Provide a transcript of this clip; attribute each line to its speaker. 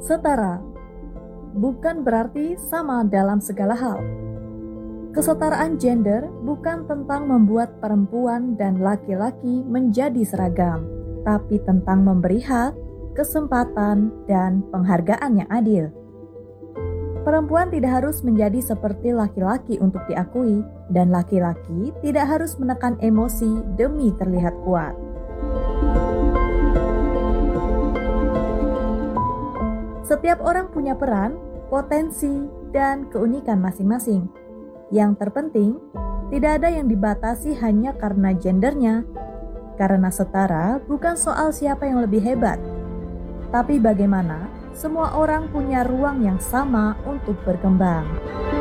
Speaker 1: Setara bukan berarti sama dalam segala hal. Kesetaraan gender bukan tentang membuat perempuan dan laki-laki menjadi seragam, tapi tentang memberi hak, kesempatan, dan penghargaan yang adil. Perempuan tidak harus menjadi seperti laki-laki untuk diakui, dan laki-laki tidak harus menekan emosi demi terlihat kuat. Setiap orang punya peran, potensi, dan keunikan masing-masing. Yang terpenting, tidak ada yang dibatasi hanya karena gendernya. Karena setara bukan soal siapa yang lebih hebat, tapi bagaimana semua orang punya ruang yang sama untuk berkembang.